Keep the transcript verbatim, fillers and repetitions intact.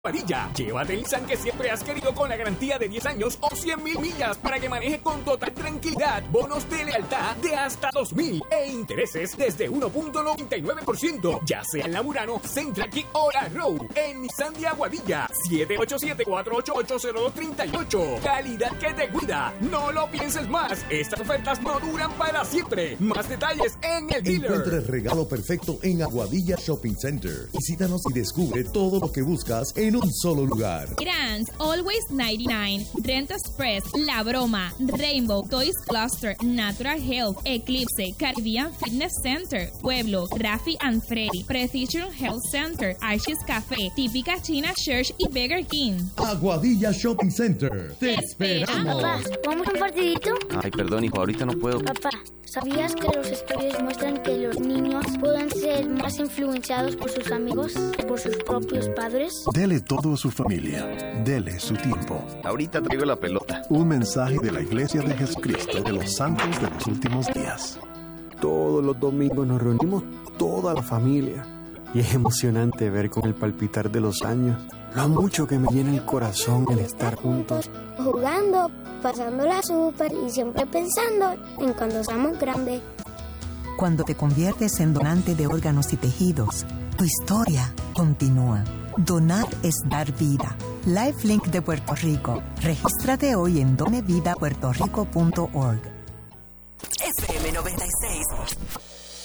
Aguadilla. Llévate el Nissan que siempre has querido con la garantía de diez años o cien mil millas para que maneje con total tranquilidad. Bonos de lealtad de hasta dos mil e intereses desde uno punto noventa y nueve por ciento. Ya sea en la Murano, Central Kick o la Road. En Nissan de Aguadilla. siete ocho siete, cuatro ocho ocho, cero dos tres ocho. Calidad que te cuida. No lo pienses más. Estas ofertas no duran para siempre. Más detalles en el dealer. Encuentra el regalo perfecto en Aguadilla Shopping Center. Visítanos y descubre todo lo que buscas en un solo lugar. Grants, Always noventa y nueve, Rent Express, La Broma, Rainbow, Toys Cluster, Natural Health, Eclipse, Caribbean Fitness Center, Pueblo, Rafi and Freddy, Precision Health Center, Archie's Café, Típica China Church y Burger King. Aguadilla Shopping Center. Te esperamos. Papá, ¿vamos a un partidito? Ay, perdón, hijo, ahorita no puedo. Papá, ¿sabías que los estudios muestran que los niños pueden ser más influenciados por sus amigos que por sus propios padres? Dele todo a su familia. Dele su tiempo. Ahorita traigo la pelota. Un mensaje de la Iglesia de Jesucristo de los Santos de los Últimos Días. Todos los domingos nos reunimos toda la familia. Y es emocionante ver con el palpitar de los años lo mucho que me llena el corazón el estar juntos. Jugando, pasándola súper y siempre pensando en cuando seamos grandes. Cuando te conviertes en donante de órganos y tejidos, tu historia continúa. Donar es dar vida. LifeLink de Puerto Rico. Regístrate hoy en donevidapuertorico punto org. F M noventa y seis